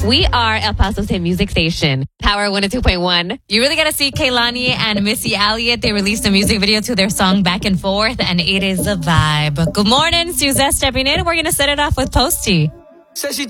We are El Paso's hit music station, Power 102.1. You really got to see Kehlani and Missy Elliott. They released a music video to their song Back and Forth, and it is a vibe. Good morning, Suzette stepping in. We're going to set it off with Posty.